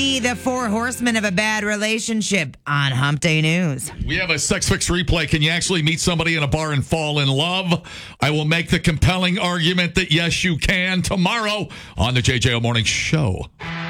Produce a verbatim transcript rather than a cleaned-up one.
The four horsemen of a bad relationship on Hump Day News. We have a Sex Fix replay. Can you actually meet somebody in a bar and fall in love? I will make the compelling argument that yes, you can tomorrow on the J J O Morning Show.